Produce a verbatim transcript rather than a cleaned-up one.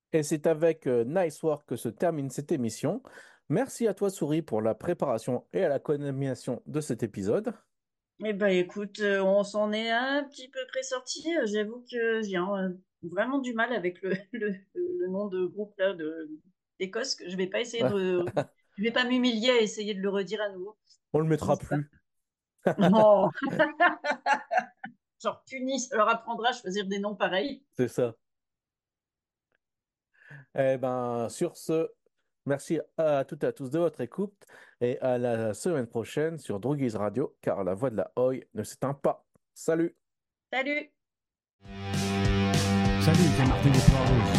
Et c'est avec euh, Nice Work que se termine cette émission. Merci à toi, Souris, pour la préparation et à la coordination de cet épisode. Eh ben, écoute, euh, on s'en est un petit peu près sorti. Euh, J'avoue que j'ai euh, vraiment du mal avec le, le, le nom de groupe là de d'Écosse. Que je vais pas essayer de, je vais pas m'humilier à essayer de le redire à nouveau. On le mettra N'hésite pas. plus. Oh, genre puni, ça leur apprendra à choisir des noms pareils. C'est ça. Eh ben, sur ce, merci à toutes et à tous de votre écoute et à la semaine prochaine sur Droogies Radio, car la voix de la Oi ne s'éteint pas. Salut! Salut! Salut, c'est Martin Despoireaux.